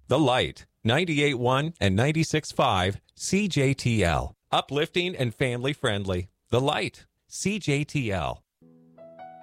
The Light, 98.1 and 96.5 CJTL. Uplifting and family friendly. The Light, CJTL.